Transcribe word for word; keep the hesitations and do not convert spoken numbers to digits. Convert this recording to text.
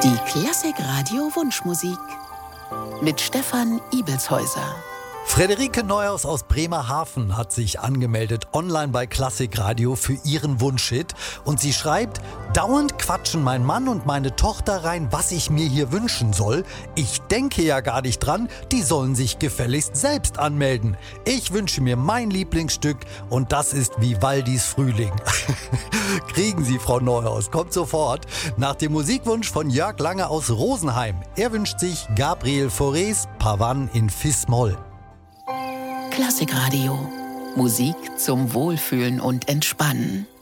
Die Klassik-Radio Wunschmusik mit Stefan Ibelshäuser. Friederike Neuhaus aus Bremerhaven hat sich angemeldet online bei Klassik-Radio für ihren Wunschhit. Und sie schreibt: Dauernd quatschen mein Mann und meine Tochter rein, was ich mir hier wünschen soll. Ich denke ja gar nicht dran, die sollen sich gefälligst selbst anmelden. Ich wünsche mir mein Lieblingsstück und das ist Vivaldis Frühling. Kriegen Sie, Frau Neuhaus, kommt sofort. Nach dem Musikwunsch von Jörg Lange aus Rosenheim. Er wünscht sich Gabriel Faurés Pavane in Fis-Moll. Klassik-Radio. Musik zum Wohlfühlen und Entspannen.